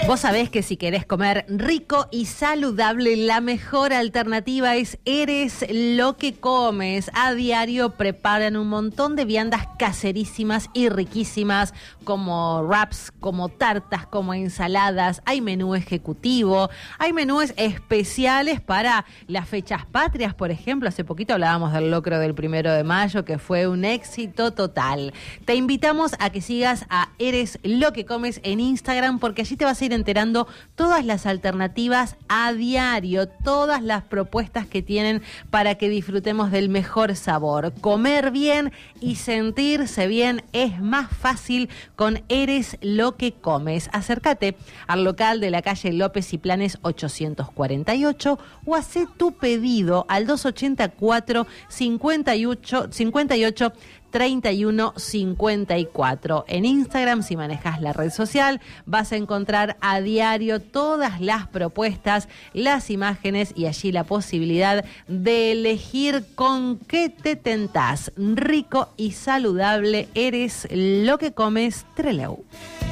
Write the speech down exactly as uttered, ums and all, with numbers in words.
Vos sabés que si querés comer rico y saludable, la mejor alternativa es Eres lo que comes. A diario preparan un montón de viandas caserísimas y riquísimas, como wraps, como tartas, como ensaladas. Hay menú ejecutivo, hay menús especiales para las fechas patrias, por ejemplo. Hace poquito hablábamos del locro del primero de mayo, que fue un éxito total. Te invitamos a que sigas a Eres lo que comes en Instagram, porque allí te vas a ir enterando todas las alternativas a diario, todas las propuestas que tienen para que disfrutemos del mejor sabor. Comer bien y sentirse bien es más fácil con Eres lo que comes. Acércate al local de la calle López y Planes ochocientos cuarenta y ocho o hacé tu pedido al doscientos ochenta y cuatro, cincuenta y ocho, cincuenta y ocho, treinta y uno cincuenta y cuatro. En Instagram, si manejas la red social, vas a encontrar a diario todas las propuestas, las imágenes y allí la posibilidad de elegir con qué te tentás. Rico y saludable, Eres lo que comes. Trelew.